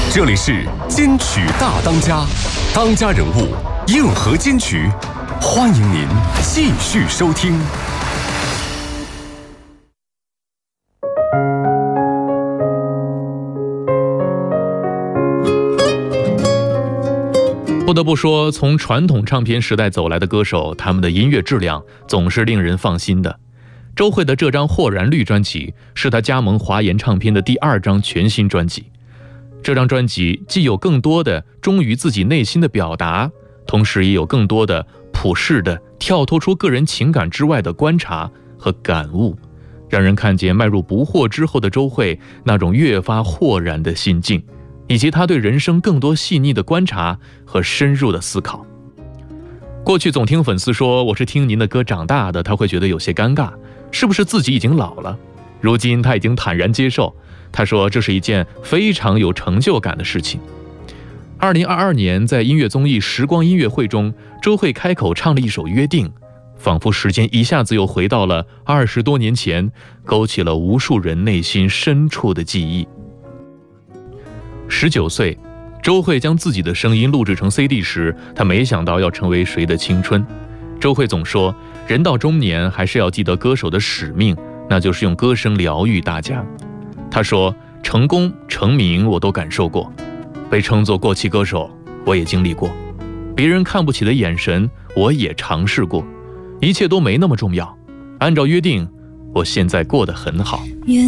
这里是金曲大当家，当家人物硬核金曲，欢迎您继续收听。 不得不说，从传统唱片时代走来的歌手，他们的音乐质量总是令人放心的。周蕙的这张《豁然绿》专辑是她加盟华研唱片的第2张全新专辑。这张专辑既有更多的忠于自己内心的表达，同时也有更多的普世的跳脱出个人情感之外的观察和感悟，让人看见迈入不惑之后的周蕙那种越发豁然的心境，以及他对人生更多细腻的观察和深入的思考。过去总听粉丝说我是听您的歌长大的，他会觉得有些尴尬，是不是自己已经老了？如今他已经坦然接受，他说这是一件非常有成就感的事情。2022年在音乐综艺时光音乐会中，周蕙开口唱了一首《约定》，仿佛时间一下子又回到了20多年前，勾起了无数人内心深处的记忆。19岁，周蕙将自己的声音录制成 CD 时，她没想到要成为谁的青春。周蕙总说，人到中年还是要记得歌手的使命，那就是用歌声疗愈大家。她说，成功成名我都感受过，被称作过气歌手我也经历过，别人看不起的眼神我也尝试过，一切都没那么重要。按照约定，我现在过得很好。